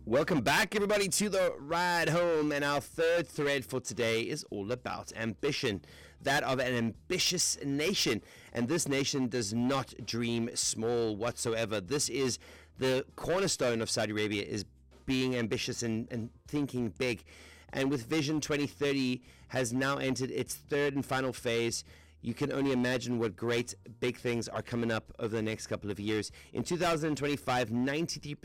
Welcome back, everybody, to the ride home. And our third thread for today is all about ambition, that of an ambitious nation. And this nation does not dream small whatsoever. This is the cornerstone of Saudi Arabia, is being ambitious and thinking big. And with Vision 2030 has now entered its third and final phase. You can only imagine what great big things are coming up over the next couple of years. In 2025, 93%